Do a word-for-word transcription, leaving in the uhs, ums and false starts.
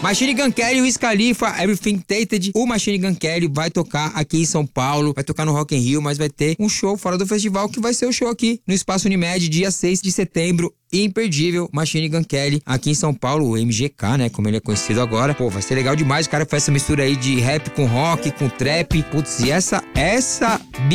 Machine Gun Kelly, Wiz Khalifa, Everything Tainted. O Machine Gun Kelly vai tocar aqui em São Paulo, vai tocar no Rock in Rio, mas vai ter um show fora do festival, que vai ser o show aqui no Espaço Unimed, dia seis de setembro. Imperdível, Machine Gun Kelly aqui em São Paulo, o M G K, né, como ele é conhecido agora. Pô, vai ser legal demais, o cara faz essa mistura aí de rap com rock, com trap. Putz, e essa, essa